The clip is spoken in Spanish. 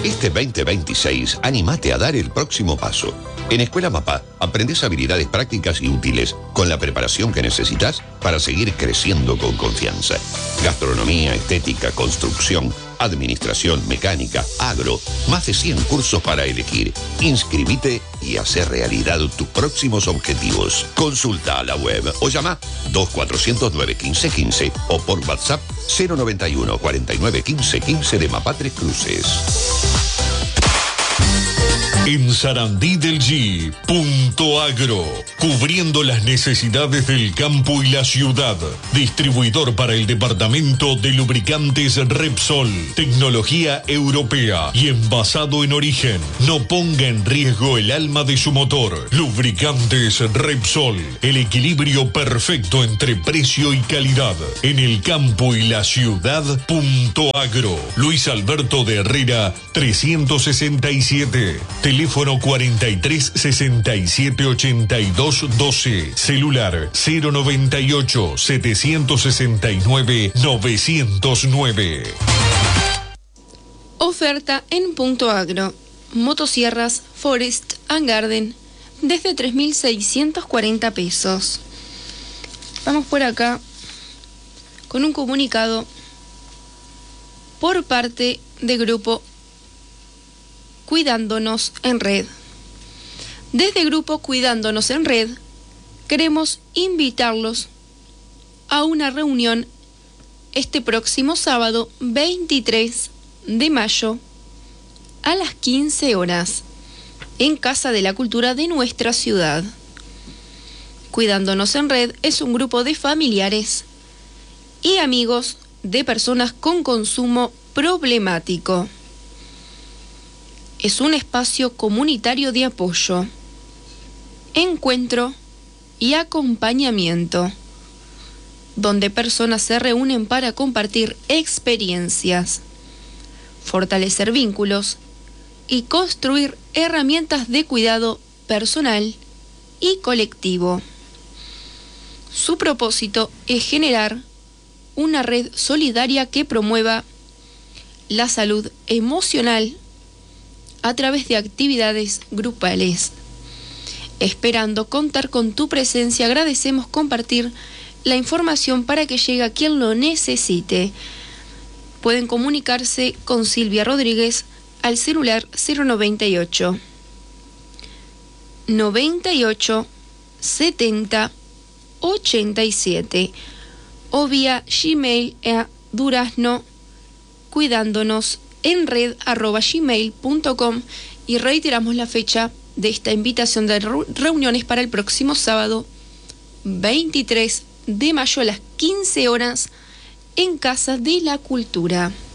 Este 2026, anímate a dar el próximo paso. En Escuela Mapá, aprendes habilidades prácticas y útiles con la preparación que necesitas para seguir creciendo con confianza. Gastronomía, estética, construcción, administración, mecánica, agro. Más de 100 cursos para elegir. Inscribite y hacer realidad tus próximos objetivos. Consulta a la web o llama 2409-1515 o por WhatsApp 091 49 15 15 de Mapá Tres Cruces. En Sarandí del G, Punto Agro, cubriendo las necesidades del campo y la ciudad. Distribuidor para el departamento de lubricantes Repsol, tecnología europea y envasado en origen. No ponga en riesgo el alma de su motor. Lubricantes Repsol, el equilibrio perfecto entre precio y calidad. En el campo y la ciudad, Punto Agro. Luis Alberto de Herrera, 367. Teléfono 43 67 82 12. Celular 098 769 909. Oferta en Punto Agro. Motosierras Forest and Garden desde 3.640 pesos. Vamos por acá con un comunicado por parte de Grupo Cuidándonos en Red. Desde Grupo Cuidándonos en Red, queremos invitarlos a una reunión este próximo sábado 23 de mayo a las 15 horas en Casa de la Cultura de nuestra ciudad. Cuidándonos en Red es un grupo de familiares y amigos de personas con consumo problemático. Es un espacio comunitario de apoyo, encuentro y acompañamiento, donde personas se reúnen para compartir experiencias, fortalecer vínculos y construir herramientas de cuidado personal y colectivo. Su propósito es generar una red solidaria que promueva la salud emocional a través de actividades grupales. Esperando contar con tu presencia, agradecemos compartir la información para que llegue a quien lo necesite. Pueden comunicarse con Silvia Rodríguez al celular 098 98 70 87 o vía Gmail a Durazno Cuidándonos en red@gmail.com, y reiteramos la fecha de esta invitación de reuniones para el próximo sábado 23 de mayo a las 15 horas en Casa de la Cultura.